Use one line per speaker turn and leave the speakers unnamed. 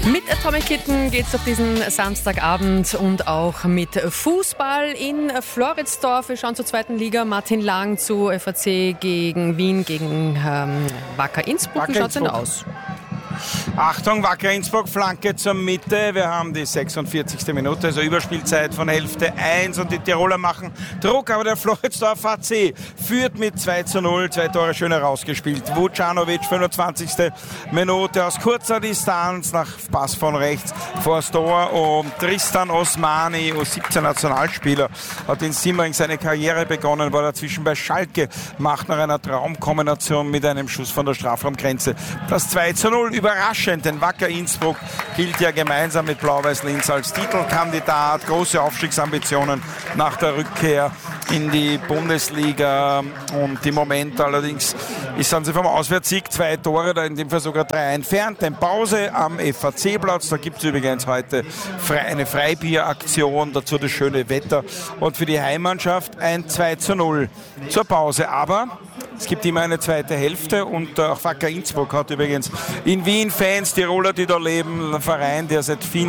Mit Atomic Kitten geht es auf diesen Samstagabend und auch mit Fußball in Floridsdorf. Wir schauen zur zweiten Liga. Martin Lang zu FAC gegen Wien, gegen Wacker Innsbruck. Wie schaut es denn aus?
Achtung, Wacker Innsbruck, Flanke zur Mitte. Wir haben die 46. Minute, also Überspielzeit von Hälfte 1 und die Tiroler machen Druck, aber der Floridsdorf AC führt mit 2:0, 2 Tore schön herausgespielt. Vucanovic, 25. Minute aus kurzer Distanz nach Pass von rechts vors Tor und Tristan Osmani, U17-Nationalspieler, hat in Simmering seine Karriere begonnen, war dazwischen bei Schalke, macht nach einer Traumkombination mit einem Schuss von der Strafraumgrenze das 2:0. Überraschend, denn Wacker Innsbruck gilt ja gemeinsam mit Blau-Weiß Linz als Titelkandidat, große Aufstiegsambitionen nach der Rückkehr in die Bundesliga und im Moment allerdings sind sie vom Auswärtssieg 2 Tore, da in dem Fall sogar 3 entfernt. Denn Pause am FAC-Platz, da gibt es übrigens heute eine Freibieraktion, dazu das schöne Wetter und für die Heimmannschaft ein 2:0 zur Pause. Aber es gibt immer eine zweite Hälfte und auch Wacker Innsbruck hat übrigens in Wien Fans, Tiroler, die da leben, ein Verein, der seit vielen